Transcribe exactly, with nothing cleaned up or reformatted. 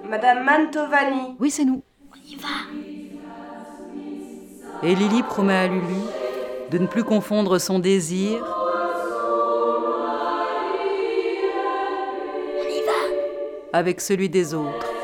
Madame Mantovani. Oui, c'est nous. On y va. Et Lily promet à Lulu de ne plus confondre son désir On y va. avec celui des autres.